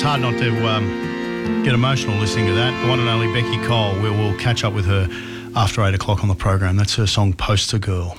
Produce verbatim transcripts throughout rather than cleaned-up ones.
hard not to um, get emotional listening to that. The one and only Becky Cole. We will catch up with her after eight o'clock on the program. That's her song, Poster Girl.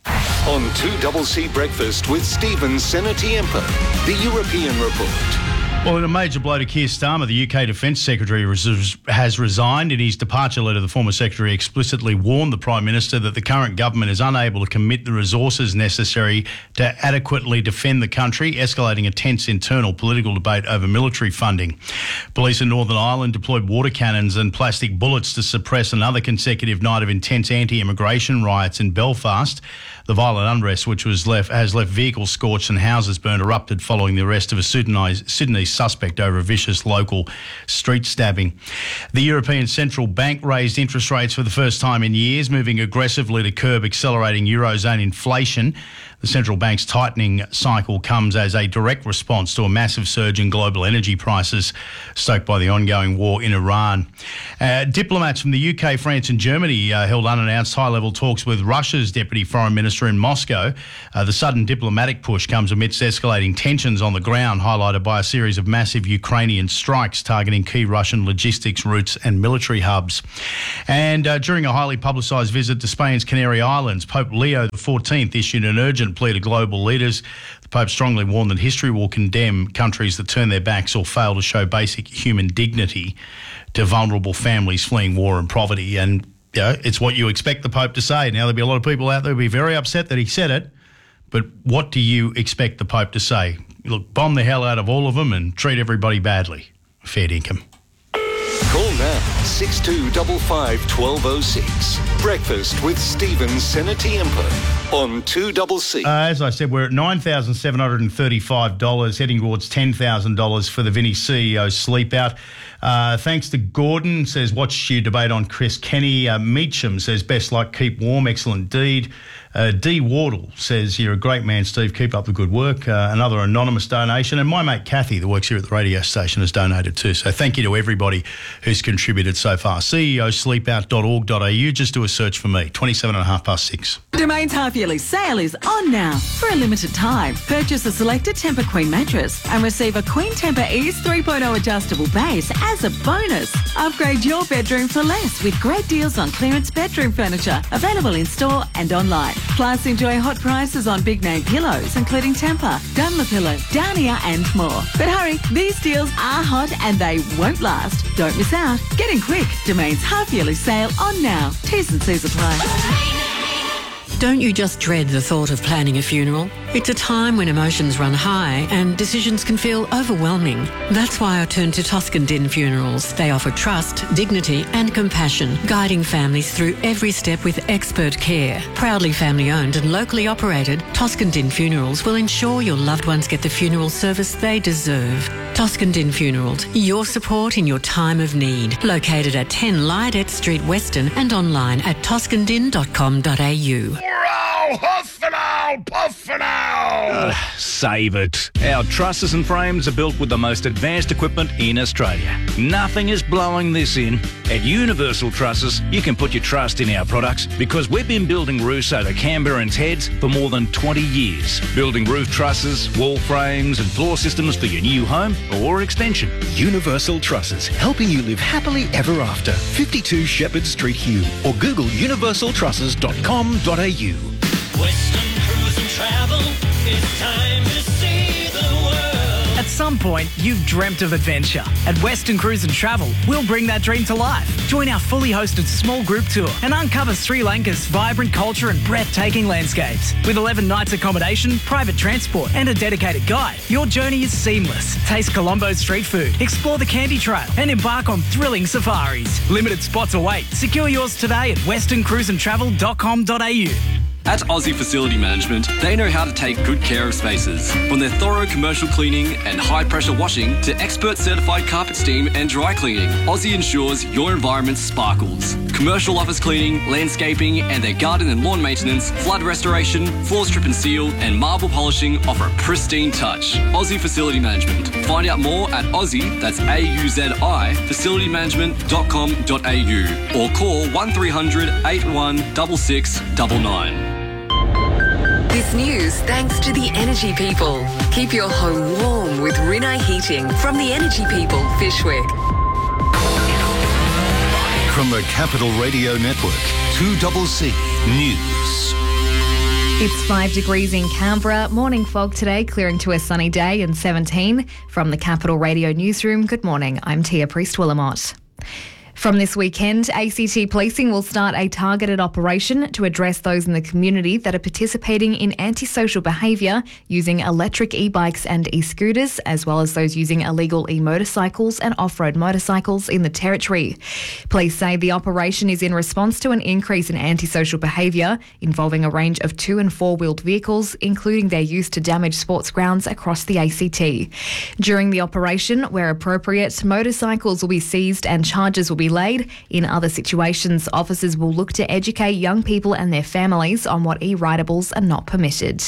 On two C C Breakfast with Stephen Senatiempo, the European Report. Well, in a major blow to Keir Starmer, the U K Defence Secretary has resigned. In his departure letter, the former Secretary explicitly warned the Prime Minister that the current government is unable to commit the resources necessary to adequately defend the country, escalating a tense internal political debate over military funding. Police in Northern Ireland deployed water cannons and plastic bullets to suppress another consecutive night of intense anti-immigration riots in Belfast. The violent unrest, which was left has left vehicles scorched and houses burned, erupted following the arrest of a Sydney suspect over a vicious local street stabbing. The European Central Bank raised interest rates for the first time in years, moving aggressively to curb accelerating Eurozone inflation. The central bank's tightening cycle comes as a direct response to a massive surge in global energy prices stoked by the ongoing war in Iran. Uh, diplomats from the U K, France and Germany uh, held unannounced high-level talks with Russia's Deputy Foreign Minister in Moscow. Uh, the sudden diplomatic push comes amidst escalating tensions on the ground, highlighted by a series of massive Ukrainian strikes targeting key Russian logistics routes and military hubs. And uh, during a highly publicised visit to Spain's Canary Islands, Pope Leo the fourteenth issued an urgent plea to global leaders. The Pope strongly warned that history will condemn countries that turn their backs or fail to show basic human dignity to vulnerable families fleeing war and poverty. And you know, it's what you expect the Pope to say. Now, there'll be a lot of people out there who'll be very upset that he said it, but what do you expect the Pope to say? Look, bomb the hell out of all of them and treat everybody badly. Fair dinkum. Call now, six two five five, one two oh six. Breakfast with Stephen Senatiempo on two C C. Uh, as I said, we're at nine thousand seven hundred thirty-five dollars, heading towards ten thousand dollars for the Vinnie C E O sleep out. Uh, thanks to Gordon, says, watch your debate on Chris Kenny. Uh, Meacham says, best luck, keep warm, excellent deed. Uh, D. Wardle says, you're a great man, Steve, keep up the good work. Uh, another anonymous donation. And my mate Kathy, that works here at the radio station, has donated too. So thank you to everybody who's contributed so far. C E O sleep out dot org dot a u. Just do a search for me. twenty-seven and a half past six. Domain's half-yearly sale is on now. For a limited time, purchase a selected Tempur Queen mattress and receive a Queen Tempur Ease three point oh adjustable base as a bonus. Upgrade your bedroom for less with great deals on clearance bedroom furniture, available in store and online. Plus, enjoy hot prices on big-name pillows, including Tempur, Dunlopillow, Downier and more. But hurry, these deals are hot and they won't last. Don't miss out. Get in quick. Domain's half-yearly sale on now. T's and C's apply. Don't you just dread the thought of planning a funeral? It's a time when emotions run high and decisions can feel overwhelming. That's why I turn to Toscan Din Funerals. They offer trust, dignity and compassion, guiding families through every step with expert care. Proudly family-owned and locally operated, Toscan Din Funerals will ensure your loved ones get the funeral service they deserve. Toscan Din Funerals, your support in your time of need. Located at ten Lydet Street, Weston, and online at toscan din dot com dot a u. Huff and owl, puff and owl. Uh, save it. Our trusses and frames are built with the most advanced equipment in Australia. Nothing is blowing this in. At Universal Trusses, you can put your trust in our products because we've been building roofs over Canberrans heads for more than twenty years. Building roof trusses, wall frames and floor systems for your new home or extension. Universal Trusses, helping you live happily ever after. fifty-two Shepherd Street, Hume, or Google universal trusses dot com dot a u. Western Cruise and Travel, it's time to see the world. At some point, you've dreamt of adventure. At Western Cruise and Travel, we'll bring that dream to life. Join our fully hosted small group tour and uncover Sri Lanka's vibrant culture and breathtaking landscapes. With eleven nights accommodation, private transport and a dedicated guide, your journey is seamless. Taste Colombo's street food, explore the Candy Trail and embark on thrilling safaris. Limited spots await. Secure yours today at western cruise and travel dot com dot a u. At Aussie Facility Management, they know how to take good care of spaces. From their thorough commercial cleaning and high-pressure washing to expert certified carpet steam and dry cleaning, Aussie ensures your environment sparkles. Commercial office cleaning, landscaping, and their garden and lawn maintenance, flood restoration, floor strip and seal, and marble polishing offer a pristine touch. Aussie Facility Management. Find out more at Aussie, that's A U Z I, facility management dot com dot a u or call one three hundred, eight one six six nine nine. This news thanks to the Energy People. Keep your home warm with Rinnai Heating from the energy people, Fishwick. From the Capital Radio Network, two C C News. It's five degrees in Canberra. Morning fog today, clearing to a sunny day and seventeen. From the Capital Radio Newsroom, good morning. I'm Tia Priest-Willamott. From this weekend, A C T Policing will start a targeted operation to address those in the community that are participating in antisocial behaviour using electric e-bikes and e-scooters, as well as those using illegal e-motorcycles and off-road motorcycles in the Territory. Police say the operation is in response to an increase in antisocial behaviour involving a range of two- and four-wheeled vehicles, including their use to damage sports grounds across the A C T. During the operation, where appropriate, motorcycles will be seized and charges will be laid. In other situations, officers will look to educate young people and their families on what e-ridables are not permitted.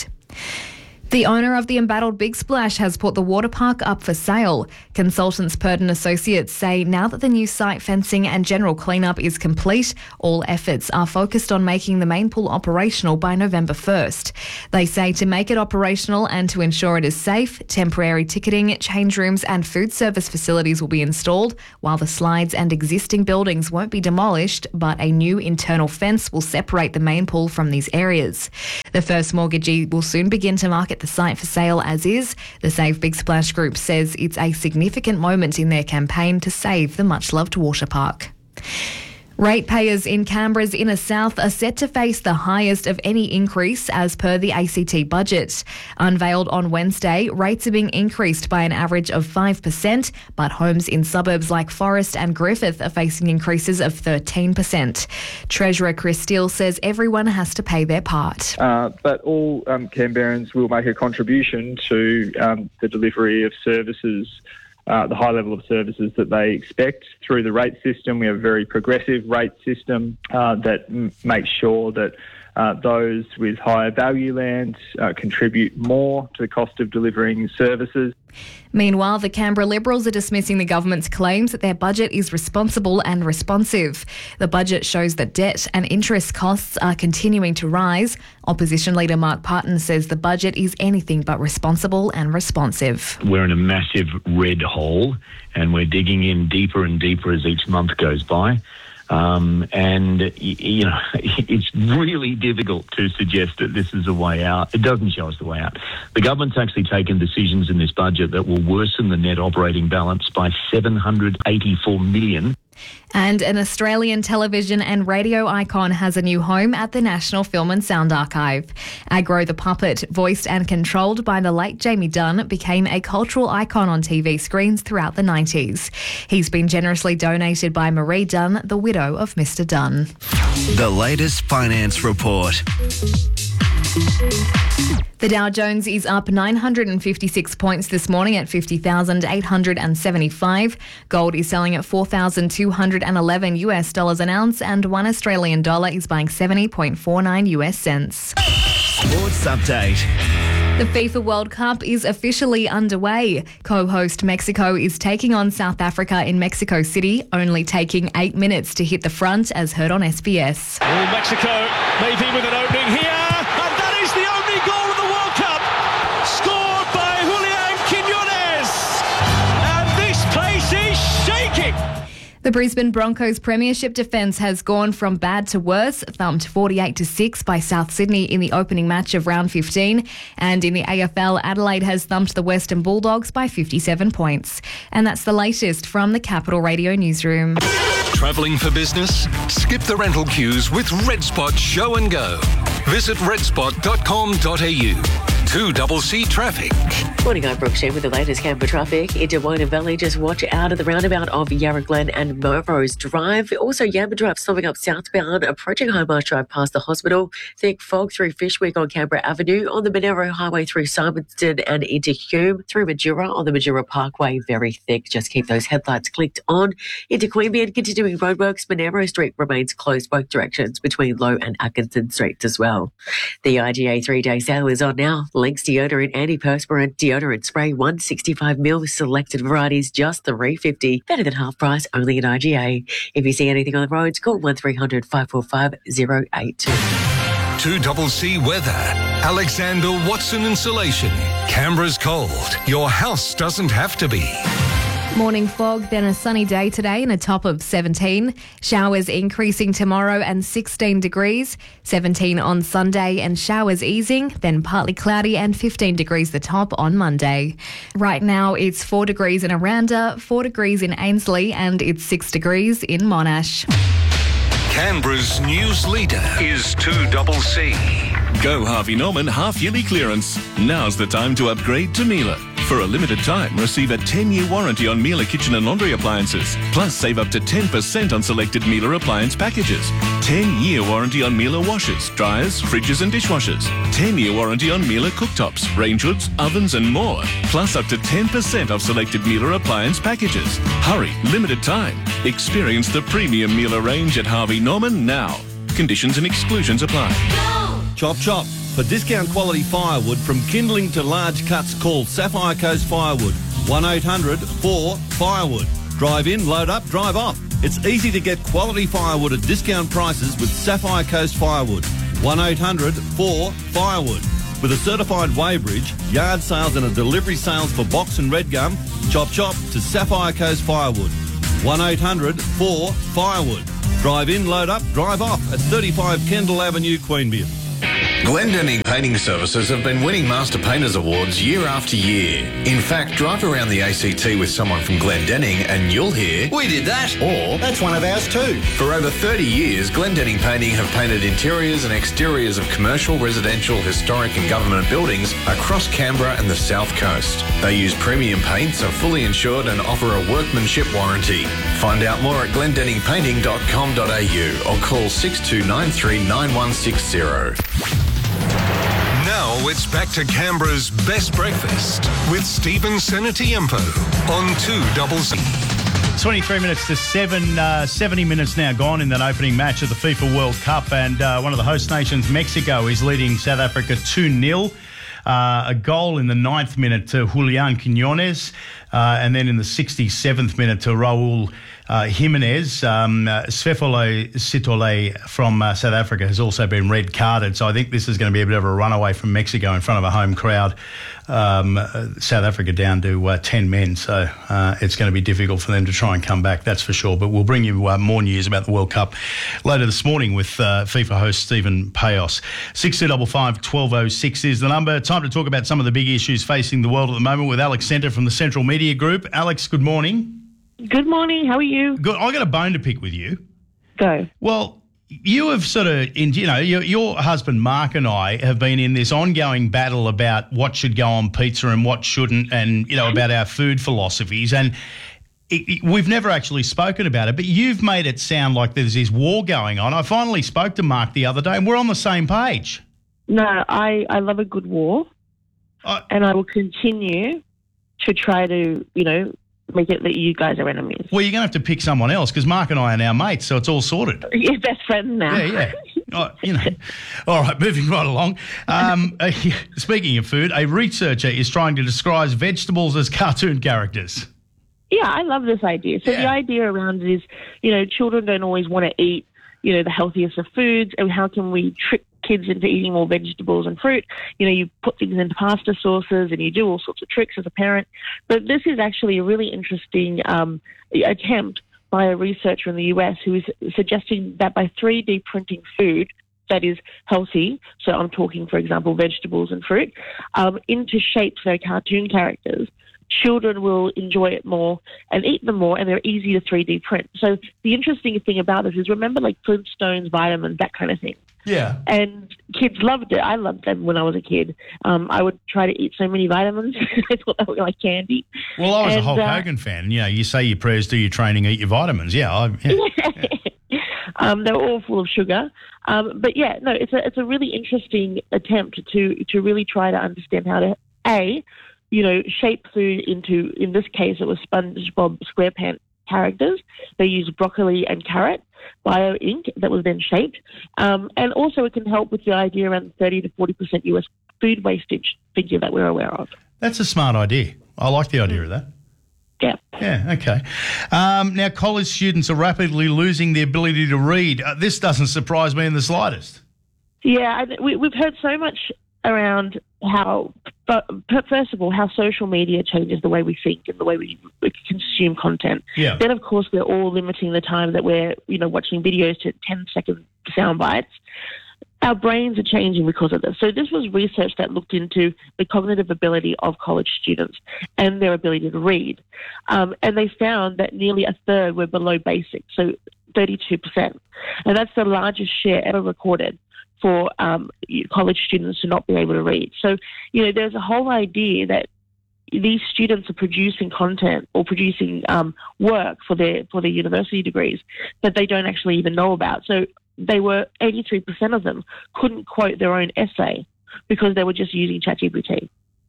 The owner of the embattled Big Splash has put the water park up for sale. Consultants Purdon Associates say now that the new site fencing and general clean-up is complete, all efforts are focused on making the main pool operational by November first. They say to make it operational and to ensure it is safe, temporary ticketing, change rooms and food service facilities will be installed, while the slides and existing buildings won't be demolished, but a new internal fence will separate the main pool from these areas. The first mortgagee will soon begin to market the site for sale as is. The Save Big Splash Group says it's a significant moment in their campaign to save the much-loved water park. Ratepayers in Canberra's inner south are set to face the highest of any increase as per the A C T budget. Unveiled on Wednesday, rates are being increased by an average of five percent, but homes in suburbs like Forest and Griffith are facing increases of thirteen percent. Treasurer Chris Steele says everyone has to pay their part. Uh, but all um, Canberrans will make a contribution to um, the delivery of services, Uh, the high level of services that they expect through the rate system. We have a very progressive rate system uh, that m- makes sure that uh, those with higher value land uh, contribute more to the cost of delivering services. Meanwhile, the Canberra Liberals are dismissing the government's claims that their budget is responsible and responsive. The budget shows that debt and interest costs are continuing to rise. Opposition leader Mark Parton says the budget is anything but responsible and responsive. We're in a massive red hole and we're digging in deeper and deeper as each month goes by. Um, and, you know, it's really difficult to suggest that this is a way out. It doesn't show us the way out. The government's actually taken decisions in this budget that will worsen the net operating balance by seven hundred eighty-four million dollars. And an Australian television and radio icon has a new home at the National Film and Sound Archive. Agro the Puppet, voiced and controlled by the late Jamie Dunn, became a cultural icon on T V screens throughout the nineties. He's been generously donated by Marie Dunn, the widow of Mister Dunn. The latest finance report. The Dow Jones is up nine hundred fifty-six points this morning at fifty thousand eight hundred seventy-five. Gold is selling at four thousand two hundred eleven US dollars an ounce, and one Australian dollar is buying seventy point four nine US cents. Sports update. The FIFA World Cup is officially underway. Co-host Mexico is taking on South Africa in Mexico City, only taking eight minutes to hit the front, as heard on S B S. Oh, Mexico maybe with an opening here. The Brisbane Broncos premiership defence has gone from bad to worse, thumped forty-eight to six by South Sydney in the opening match of round fifteen. And in the A F L, Adelaide has thumped the Western Bulldogs by fifty-seven points. And that's the latest from the Capital Radio Newsroom. Travelling for business? Skip the rental queues with RedSpot Show and Go. Visit red spot dot com dot a u. two C C Traffic. Morning, I'm Brooke Shea with the latest Canberra traffic. Into Wona Valley, just watch out of the roundabout of Yarra Glen and Melrose Drive. Also, Yamba Drive stopping up southbound, approaching High Marsh Drive past the hospital. Thick fog through Fishwick on Canberra Avenue, on the Monero Highway through Simonston and into Hume, through Majura on the Majura Parkway, very thick. Just keep those headlights clicked on. Into Queanbeyan, continuing roadworks. Monero Street remains closed both directions between Low and Atkinson Streets as well. The I G A three-day sale is on now. Lynx deodorant, antiperspirant deodorant spray, one hundred sixty-five mil, selected varieties, just three dollars fifty. Better than half price, only at I G A. If you see anything on the roads, call one three hundred five four five zero eight two. two C C weather. Alexander Watson Insulation. Canberra's cold. Your house doesn't have to be. Morning fog, then a sunny day today and a top of seventeen. Showers increasing tomorrow and sixteen degrees. seventeen on Sunday and showers easing, then partly cloudy and fifteen degrees the top on Monday. Right now it's four degrees in Aranda, four degrees in Ainslie and it's six degrees in Monash. Canberra's news leader is two C C. Go Harvey Norman half-yearly clearance. Now's the time to upgrade to Miele. For a limited time, receive a ten-year warranty on Miele kitchen and laundry appliances. Plus, save up to ten percent on selected Miele appliance packages. ten-year warranty on Miele washers, dryers, fridges and dishwashers. ten-year warranty on Miele cooktops, range hoods, ovens and more. Plus, up to ten percent off selected Miele appliance packages. Hurry, limited time. Experience the premium Miele range at Harvey Norman now. Conditions and exclusions apply. Chop chop. For discount quality firewood from kindling to large cuts, call Sapphire Coast Firewood. one eight hundred four firewood. Drive in, load up, drive off. It's easy to get quality firewood at discount prices with Sapphire Coast Firewood. one eight hundred four firewood. With a certified weighbridge, yard sales and a delivery sales for box and red gum, chop chop to Sapphire Coast Firewood. one eight hundred four firewood. Drive in, load up, drive off at thirty-five Kendall Avenue, Queanbeyan. Glendenning Painting Services have been winning Master Painters Awards year after year. In fact, drive around the A C T with someone from Glendenning and you'll hear, "We did that," or "That's one of ours too." For over thirty years, Glendenning Painting have painted interiors and exteriors of commercial, residential, historic and government buildings across Canberra and the South Coast. They use premium paints, are fully insured and offer a workmanship warranty. Find out more at glendenning painting dot com dot a u or call six two nine three nine one six zero. Now it's back to Canberra's best breakfast with Stephen Senatiempo on two C C. twenty-three minutes to seven, uh, seventy minutes now gone in that opening match of the FIFA World Cup, and uh, one of the host nations, Mexico, is leading South Africa two nil. Uh, a goal in the ninth minute to Julian Quinones, uh, and then in the sixty-seventh minute to Raul uh, Jimenez. Um, uh, Svefole Sitole from uh, South Africa has also been red carded, so I think this is going to be a bit of a runaway from Mexico in front of a home crowd. Um, uh, South Africa down to uh, ten men, so uh, it's going to be difficult for them to try and come back, that's for sure. But we'll bring you uh, more news about the World Cup later this morning with uh, FIFA host Stephen Payos. six two five five, one two oh six is the number. Time to talk about some of the big issues facing the world at the moment with Alex Center from the Central Media Group. Alex, good morning. Good morning. How are you? Good. I got a bone to pick with you. Go. Well, you have sort of, in, you know, your, your husband Mark and I have been in this ongoing battle about what should go on pizza and what shouldn't, and, you know, about our food philosophies. And it, it, we've never actually spoken about it, but you've made it sound like there's this war going on. I finally spoke to Mark the other day and we're on the same page. No, I, I love a good war, uh, and I will continue to try to, you know, make it that you guys are enemies. Well, you're going to have to pick someone else because Mark and I are now mates, so it's all sorted. You're best friends now. Yeah, yeah. Oh, you know. All right, moving right along. Um, uh, speaking of food, a researcher is trying to describe vegetables as cartoon characters. Yeah, I love this idea. So yeah. The idea around it is, you know, children don't always want to eat, you know, the healthiest of foods, and how can we trick kids into eating more vegetables and fruit? You know, you put things into pasta sauces and you do all sorts of tricks as a parent. But this is actually a really interesting um, attempt by a researcher in the U S who is suggesting that by three D printing food that is healthy, so I'm talking, for example, vegetables and fruit, um, into shapes that are cartoon characters, children will enjoy it more and eat them more, and they're easy to three D print. So the interesting thing about this is, remember, like Flintstones, vitamins, that kind of thing. Yeah. And kids loved it. I loved them when I was a kid. Um, I would try to eat so many vitamins. I thought they were like candy. Well, I was and, a Hulk uh, Hogan fan. You know, you say your prayers, do your training, eat your vitamins. Yeah. I, yeah. yeah. um, they were all full of sugar. Um, but yeah, no, it's a it's a really interesting attempt to to really try to understand how to, A, you know, shape food into, in this case, it was SpongeBob SquarePants characters. They used broccoli and carrot bio ink that was then shaped. Um, and also it can help with the idea around thirty to forty percent U S food wastage figure that we're aware of. That's a smart idea. I like the idea of that. Yeah. Yeah, okay. Um, now, college students are rapidly losing the ability to read. Uh, this doesn't surprise me in the slightest. Yeah, I, we, we've heard so much around how, but first of all, how social media changes the way we think and the way we, we consume content. Yeah. Then, of course, we're all limiting the time that we're, you know, watching videos to ten-second sound bites. Our brains are changing because of this. So this was research that looked into the cognitive ability of college students and their ability to read. Um, and they found that nearly a third were below basic, so thirty-two percent. And that's the largest share ever recorded for um, college students to not be able to read. So, you know, there's a whole idea that these students are producing content or producing um, work for their for their university degrees that they don't actually even know about. So they were, eighty-three percent of them couldn't quote their own essay because they were just using ChatGPT.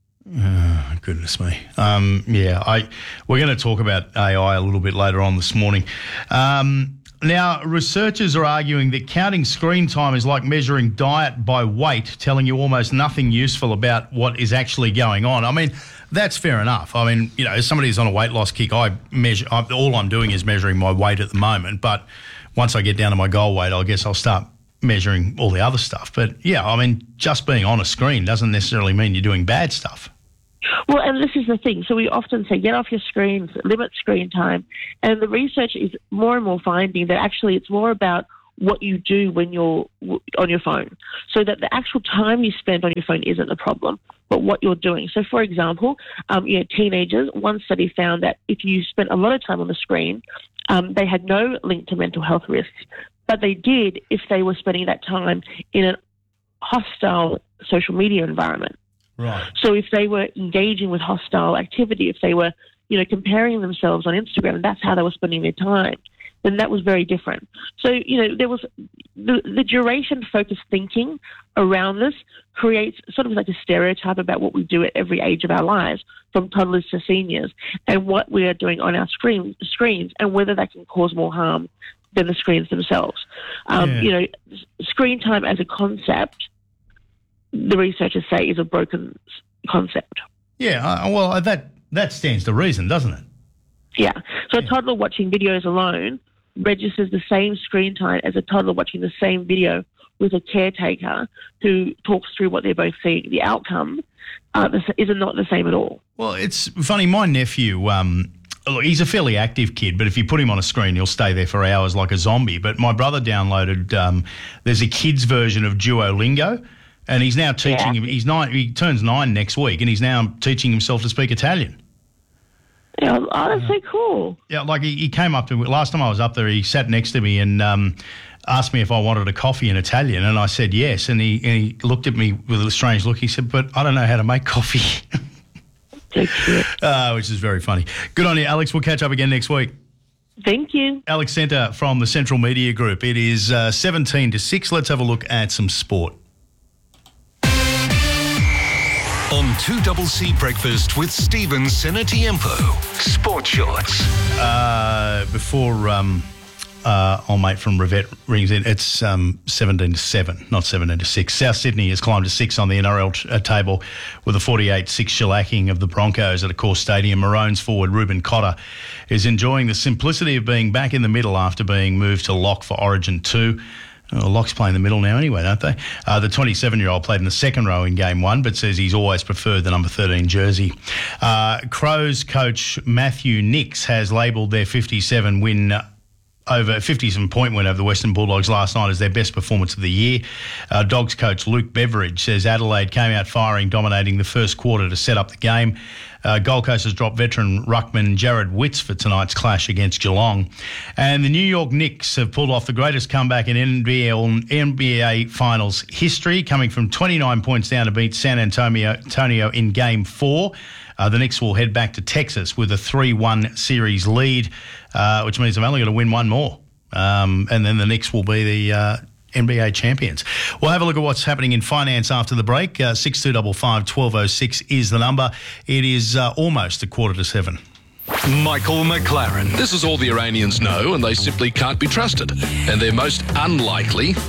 Oh, goodness me. Um, yeah, I we're going to talk about A I a little bit later on this morning. Um, now, researchers are arguing that counting screen time is like measuring diet by weight, telling you almost nothing useful about what is actually going on. I mean, that's fair enough. I mean, you know, as somebody who's on a weight loss kick, I measure. I, all I'm doing is measuring my weight at the moment. But once I get down to my goal weight, I guess I'll start measuring all the other stuff. But yeah, I mean, just being on a screen doesn't necessarily mean you're doing bad stuff. Well, and this is the thing. So we often say, get off your screens, limit screen time. And the research is more and more finding that actually it's more about what you do when you're on your phone. So that the actual time you spend on your phone isn't the problem, but what you're doing. So, for example, um, you know, teenagers, one study found that if you spent a lot of time on the screen, um, they had no link to mental health risks, but they did if they were spending that time in a hostile social media environment. Right. So if they were engaging with hostile activity, if they were, you know, comparing themselves on Instagram, and that's how they were spending their time, then that was very different. So, you know, there was the, the duration-focused thinking around this creates sort of like a stereotype about what we do at every age of our lives, from toddlers to seniors, and what we are doing on our screen, screens, and whether that can cause more harm than the screens themselves. Um, Yeah. You know, screen time as a concept, the researchers say, is a broken concept. Yeah, uh, well, that that stands to reason, doesn't it? Yeah. So a toddler watching videos alone registers the same screen time as a toddler watching the same video with a caretaker who talks through what they're both seeing. The outcome uh, is not the same at all. Well, it's funny. My nephew, um, look, he's a fairly active kid, but if you put him on a screen, he'll stay there for hours like a zombie. But my brother downloaded, um, there's a kid's version of Duolingo, and he's now teaching him. He's nine. He turns nine next week, and he's now teaching himself to speak Italian. Yeah, oh, that's so cool. Yeah, like he, he came up to me last time I was up there. He sat next to me and um, asked me if I wanted a coffee in Italian, and I said yes. And he and he looked at me with a strange look. He said, "But I don't know how to make coffee," uh, which is very funny. Good on you, Alex. We'll catch up again next week. Thank you. Alex Centre from the Central Media Group. It is uh, seventeen to six. Let's have a look at some sport. On two C Breakfast with Stephen Senatiempo. Sport Shorts. Uh, before um, uh, old mate from Rivette rings in, it's um, seventeen to seven, not seventeen to six. South Sydney has climbed to six on the N R L t- uh, table with a forty-eight six shellacking of the Broncos at a core stadium. Maroons forward Ruben Cotter is enjoying the simplicity of being back in the middle after being moved to lock for Origin two. Oh, Locks play in the middle now anyway, don't they? Uh, the twenty-seven-year-old played in the second row in game one, but says he's always preferred the number thirteen jersey. Uh, Crows coach Matthew Nix has labelled their fifty-seven win uh, over fifty-seven point win over the Western Bulldogs last night as their best performance of the year. Uh, Dogs coach Luke Beveridge says Adelaide came out firing, dominating the first quarter to set up the game. Uh, Gold Coast has dropped veteran ruckman Jared Witts for tonight's clash against Geelong. And the New York Knicks have pulled off the greatest comeback in N B L, N B A Finals history, coming from twenty-nine points down to beat San Antonio, Antonio in Game four. Uh, the Knicks will head back to Texas with a three one series lead, uh, which means they've only got to win one more. Um, and then the Knicks will be the uh, N B A champions. We'll have a look at what's happening in finance after the break. Uh, six two five five, one two oh six is the number. It is uh, almost a quarter to seven. Michael McLaren. This is all the Iranians know, and they simply can't be trusted. And they're most unlikely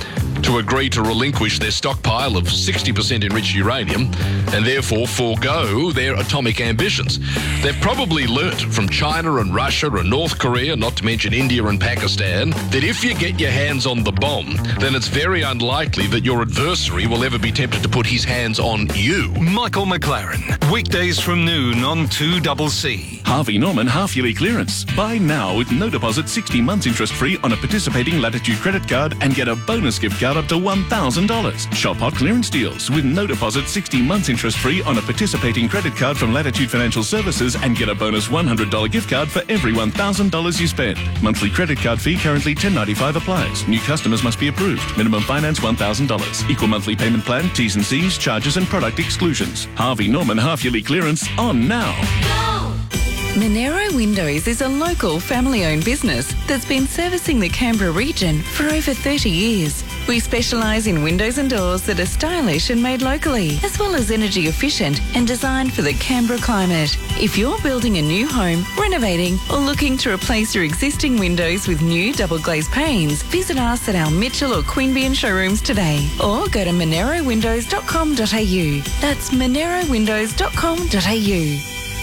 to agree to relinquish their stockpile of sixty percent enriched uranium and therefore forego their atomic ambitions. They've probably learnt from China and Russia and North Korea, not to mention India and Pakistan, that if you get your hands on the bomb, then it's very unlikely that your adversary will ever be tempted to put his hands on you. Michael McLaren, weekdays from noon on two C C. Harvey Norman half-yearly clearance. Buy now with no deposit, sixty months interest-free on a participating Latitude credit card and get a bonus gift card up to one thousand dollars. Shop hot clearance deals with no deposit, sixty months interest-free on a participating credit card from Latitude Financial Services and get a bonus one hundred dollars gift card for every one thousand dollars you spend. Monthly credit card fee currently ten dollars and ninety-five cents applies. New customers must be approved. Minimum finance one thousand dollars. Equal monthly payment plan, T's and C's, charges and product exclusions. Harvey Norman half-yearly clearance on now. Monero Windows is a local family-owned business that's been servicing the Canberra region for over thirty years. We specialise in windows and doors that are stylish and made locally, as well as energy efficient and designed for the Canberra climate. If you're building a new home, renovating or looking to replace your existing windows with new double glazed panes, visit us at our Mitchell or Queanbeyan showrooms today or go to monero windows dot com dot a u. That's monero windows dot com dot a u.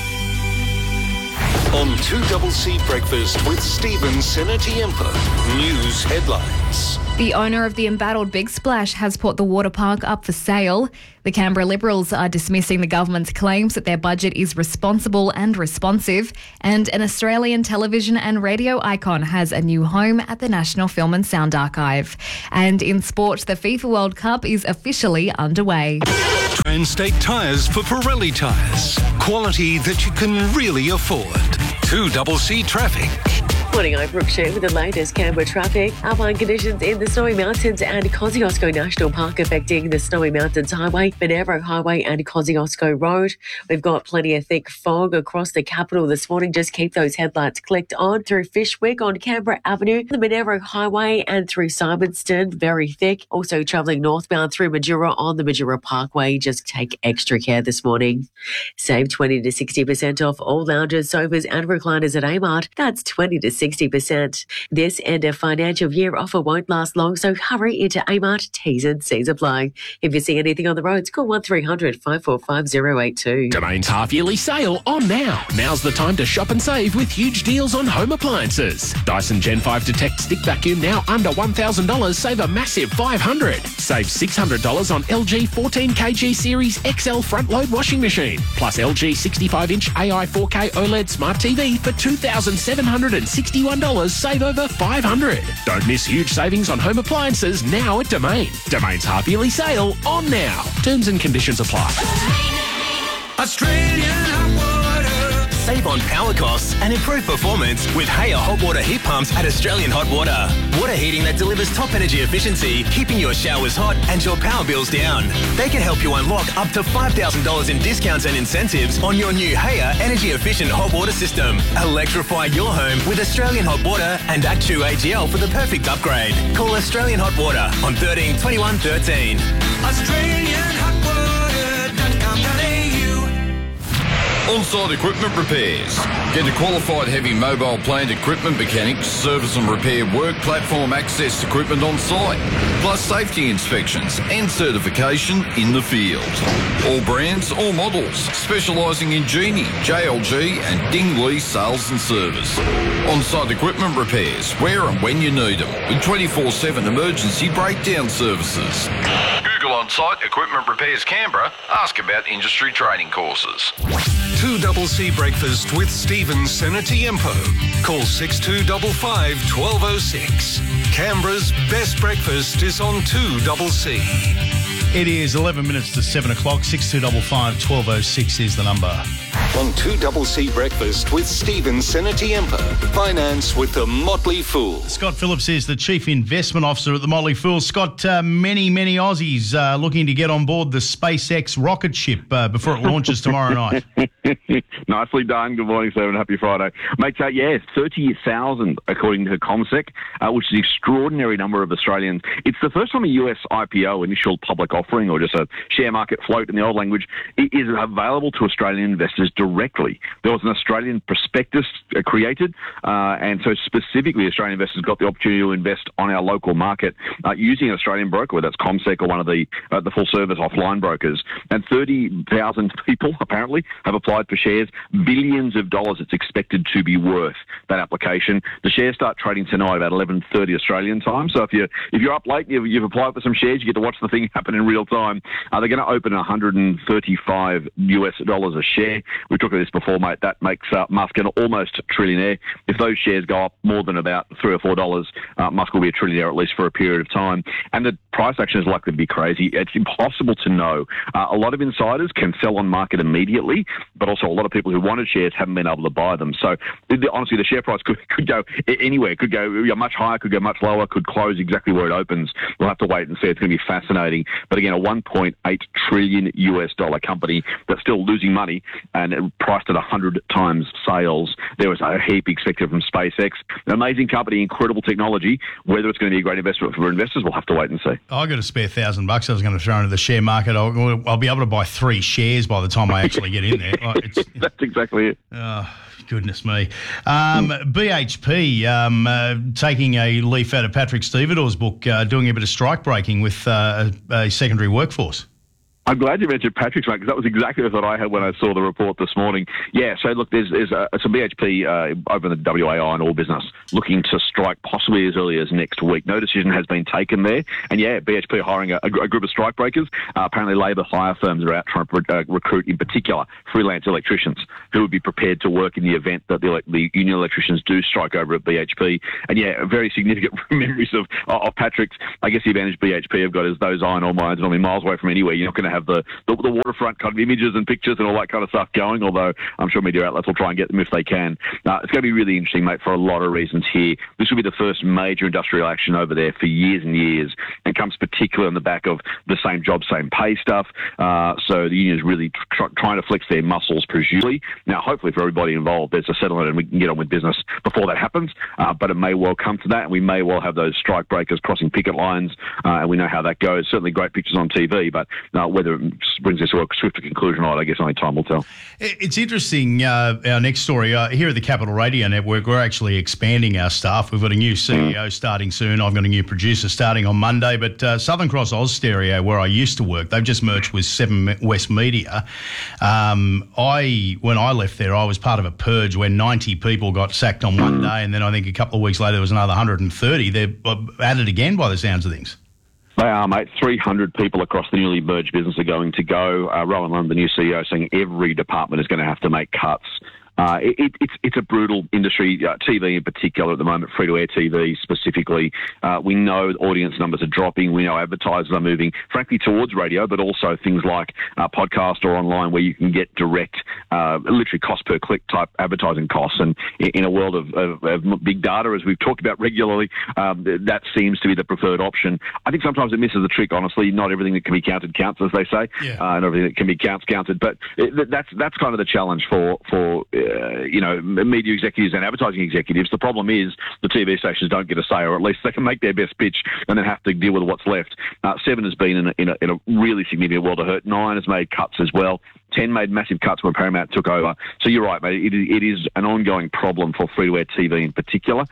On two C C Breakfast with Stephen Senatiempo. News headlines. The owner of the embattled Big Splash has put the water park up for sale. The Canberra Liberals are dismissing the government's claims that their budget is responsible and responsive. And an Australian television and radio icon has a new home at the National Film and Sound Archive. And in sport, the FIFA World Cup is officially underway. Transtate Tyres for Pirelli tyres. Quality that you can really afford. two C C Traffic. Morning, I'm Brooke Shea with the latest Canberra traffic. Alpine conditions in the Snowy Mountains and Kosciuszko National Park affecting the Snowy Mountains Highway, Monero Highway and Kosciuszko Road. We've got plenty of thick fog across the capital this morning. Just keep those headlights clicked on through Fishwick on Canberra Avenue, the Monero Highway and through Simonston, very thick. Also travelling northbound through Majura on the Majura Parkway. Just take extra care this morning. Save twenty to sixty percent off all lounges, sofas and recliners at Amart. That's twenty to sixty percent. This end of financial year offer won't last long, so hurry into Amart. T's and C's apply. If you see anything on the roads, call one three hundred five four five zero eight two. Domain's half-yearly sale on now. Now's the time to shop and save with huge deals on home appliances. Dyson Gen five Detect Stick Vacuum now under one thousand dollars. Save a massive five hundred dollars. Save six hundred dollars on L G fourteen kilogram Series X L front-load washing machine. Plus L G sixty-five inch A I four K OLED Smart T V for two thousand seven hundred sixty-one dollars. Save over five hundred dollars. Don't miss huge savings on home appliances now at Domain. Domain's half-yearly sale on now. Terms and conditions apply. Australian hot water. Save on power costs and improve performance with Haya hot water heat pumps at Australian Hot Water. Water heating that delivers top energy efficiency, keeping your showers hot and your power bills down. They can help you unlock up to five thousand dollars in discounts and incentives on your new Haya energy efficient hot water system. Electrify your home with Australian Hot Water and Actu A G L for the perfect upgrade. Call Australian Hot Water on thirteen twenty-one thirteen. Australian Hot Water dot com dot a u. On-site equipment repairs. Get a qualified heavy mobile plant equipment mechanic to service and repair work platform access equipment on site, plus safety inspections and certification in the field. All brands, all models, specialising in Genie, J L G and Dingley sales and service. On-site equipment repairs, where and when you need them, with twenty-four seven emergency breakdown services. Google On-site Equipment Repairs Canberra. Ask about industry training courses. two C C Breakfast with Stephen Senatiempo. Call six two five five, one two zero six. Canberra's best breakfast is on two C C. It is eleven minutes to seven o'clock. six two five five, one two zero six is the number. On two C C Breakfast with Stephen Senatiempo. Finance with the Motley Fool. Scott Phillips is the Chief Investment Officer at the Motley Fool. Scott, uh, many, many Aussies uh, looking to get on board the SpaceX rocket ship uh, before it launches tomorrow night. Nicely done. Good morning, sir, and happy Friday. Mate, uh, yeah, thirty thousand according to CommSec, uh, which is an extraordinary number of Australians. It's the first time a U S I P O, initial public offering or just a share market float in the old language, it is available to Australian investors directly. There was an Australian prospectus uh, created, uh, and so specifically Australian investors got the opportunity to invest on our local market uh, using an Australian broker, whether that's CommSec or one of the uh, the full-service offline brokers. And thirty thousand people, apparently, have applied for shares. Billions of dollars it's expected to be worth, that application. The shares start trading tonight about eleven thirty Australian time. So if you're, if you're up late, you've, you've applied for some shares, you get to watch the thing happen in real time. Uh, they're going to open one hundred thirty-five US dollars a share. We've talked about this before, mate. That makes uh, Musk an almost trillionaire. If those shares go up more than about three or four dollars, uh, Musk will be a trillionaire at least for a period of time. And the price action is likely to be crazy. It's impossible to know. Uh, a lot of insiders can sell on market immediately, but also a lot of people who wanted shares haven't been able to buy them. So the, the, honestly, the share price could, could go anywhere. Could go you know, much higher, could go much lower, could close exactly where it opens. We'll have to wait and see. It's going to be fascinating. But again, a one point eight trillion US dollar company that's still losing money and priced at one hundred times sales. There was a heap expected from SpaceX. An amazing company, incredible technology. Whether it's going to be a great investment for investors, we'll have to wait and see. I got a spare thousand bucks I was going to throw into the share market. I'll, I'll be able to buy three shares by the time I actually get in there. Like, it's, That's exactly it. Oh, goodness me. Um, B H P um, uh, taking a leaf out of Patrick Stevedore's book, uh, doing a bit of strike breaking with uh, a, a secondary workforce. I'm glad you mentioned Patrick's, mate, because that was exactly the thought I had when I saw the report this morning. Yeah, so look, there's, there's uh, some B H P uh, over in the W A I and All Business looking to strike possibly as early as next week. No decision has been taken there. And yeah, B H P are hiring a, a group of strike breakers. Uh, apparently Labor hire firms are out trying to uh, recruit, in particular, freelance electricians who would be prepared to work in the event that the, the union electricians do strike over at B H P. And yeah, very significant memories of, of Patrick's. I guess the advantage B H P have got is those iron ore mines are normally miles away from anywhere. You're not going to have the, the, the waterfront kind of images and pictures and all that kind of stuff going, although I'm sure media outlets will try and get them if they can. Uh, it's going to be really interesting, mate, for a lot of reasons here. This will be the first major industrial action over there for years and years, and comes particularly on the back of the same job, same pay stuff. Uh, so the union is really tr- trying to flex their muscles, presumably. Now, hopefully for everybody involved, there's a settlement and we can get on with business before that happens, uh, but it may well come to that, and we may well have those strike breakers crossing picket lines, uh, and we know how that goes. Certainly great pictures on T V, but uh, whether it brings this to a swifter conclusion or not, I guess only time will tell. It's interesting, uh, our next story, uh, here at the Capital Radio Network, we're actually expanding our staff. We've got a new C E O starting soon. I've got a new producer starting on Monday, but uh, Southern Cross Oz Stereo, where I used to work, they've just merged with Seven West Media. Um, I, when I left there, I was part of a purge where ninety people got sacked on one day, and then I think a couple of weeks later there was another one hundred thirty. They're added again by the sounds of things. They are, mate. three hundred people across the newly merged business are going to go. Uh, Rowan Lund, the new C E O, saying every department is going to have to make cuts. Uh, it, it's it's a brutal industry, uh, T V in particular at the moment, free-to-air T V specifically. Uh, we know audience numbers are dropping. We know advertisers are moving, frankly, towards radio, but also things like uh, podcast or online where you can get direct, uh, literally cost-per-click type advertising costs. And in a world of, of, of big data, as we've talked about regularly, um, that seems to be the preferred option. I think sometimes it misses the trick, honestly. Not everything that can be counted counts, as they say. Yeah. Uh, and everything that can be counts counted. But it, that's that's kind of the challenge for... for Uh, you know, media executives and advertising executives. The problem is the T V stations don't get a say, or at least they can make their best pitch and then have to deal with what's left. Uh, Seven has been in a, in, a, in a really significant world of hurt. Nine has made cuts as well. Ten made massive cuts when Paramount took over. So you're right, mate. It, it is an ongoing problem for free-to-air T V in particular.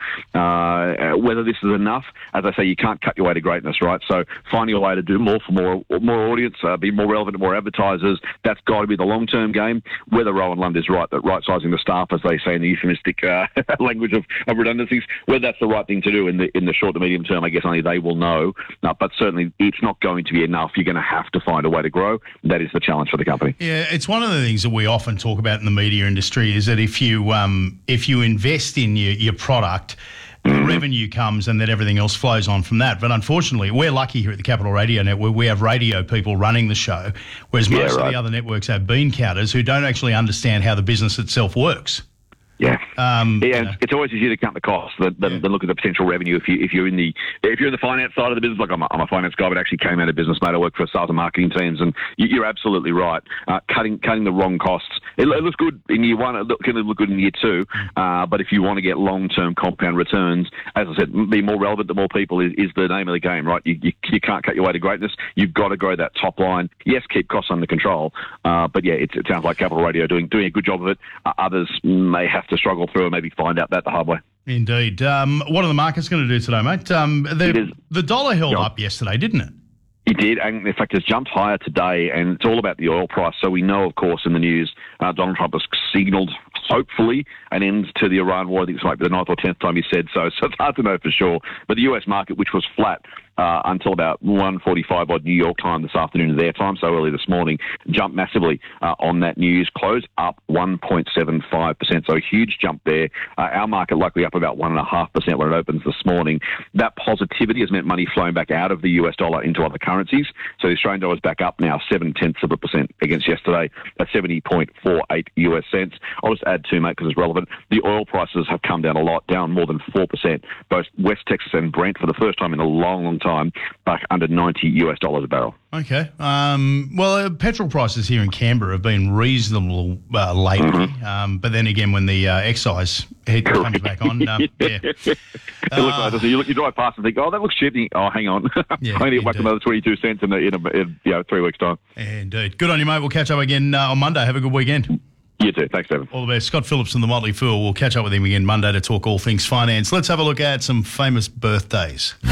Uh, whether this is enough, as I say, you can't cut your way to greatness, right? So finding a way to do more for more more audience, uh, be more relevant to more advertisers, that's got to be the long-term game. Whether Rowan Lund is right, that right-sizing the staff, as they say in the euphemistic uh, language of, of redundancies, whether that's the right thing to do in the in the short to medium term, I guess only they will know. Uh, but certainly it's not going to be enough. You're going to have to find a way to grow. That is the challenge for the company. Yeah, it's one of the things that we often talk about in the media industry is that if you um, if you invest in your, your product, the revenue comes and then everything else flows on from that. But unfortunately, we're lucky here at the Capital Radio Network. We have radio people running the show, whereas most yeah, right. of the other networks have bean counters who don't actually understand how the business itself works. Yeah, Um, yeah, and it's always easier to count the costs than, than, yeah. than look at the potential revenue. If you if you're in the if you're in the finance side of the business, like I'm a, I'm a finance guy, but actually came out of business, mate. I work for sales and marketing teams, and you're absolutely right. Uh, cutting cutting the wrong costs. It, it looks good in year one. It look, can look good in year two. Uh, but if you want to get long term compound returns, as I said, be more relevant to more people is, is the name of the game, right? You, you you can't cut your way to greatness. You've got to grow that top line. Yes, keep costs under control. Uh, but yeah, it, it sounds like Capital Radio doing doing a good job of it. Uh, others may have to struggle through and maybe find out that the hard way. Indeed. Um, what are the markets going to do today, mate? Um, the dollar held yeah. up yesterday, didn't it? It did, and in fact, it's jumped higher today, and it's all about the oil price. So we know, of course, in the news, uh, Donald Trump has signalled, hopefully, an end to the Iran war. I think it's like the ninth or tenth time he said so, so it's hard to know for sure. But the U S market, which was flat uh, until about one forty-five odd New York time this afternoon, their time, so early this morning, jumped massively uh, on that news, closed up one point seven five percent, so a huge jump there. Uh, our market likely up about one point five percent when it opens this morning. That positivity has meant money flowing back out of the U S dollar into other currencies, so the Australian dollar is back up now seven-tenths of a percent against yesterday at seventy point four eight U S cents. I'll just add too, mate, because it's relevant. The oil prices have come down a lot, down more than four percent. Both West Texas and Brent, for the first time in a long, long time, back under ninety U S dollars a barrel. Okay. Um, well, uh, petrol prices here in Canberra have been reasonable uh, lately, mm-hmm. um, but then again, when the uh, excise heat comes back on, um, yeah. It uh, looks like, you, look, you drive past and think, oh, that looks cheap. Oh, hang on. Yeah, I need to whack another twenty-two cents in, a, in, a, in you know, three weeks' time. Indeed. Good on you, mate. We'll catch up again uh, on Monday. Have a good weekend. You too. Thanks, Evan. All the best. Scott Phillips from the Motley Fool. We'll catch up with him again Monday to talk all things finance. Let's have a look at some famous birthdays.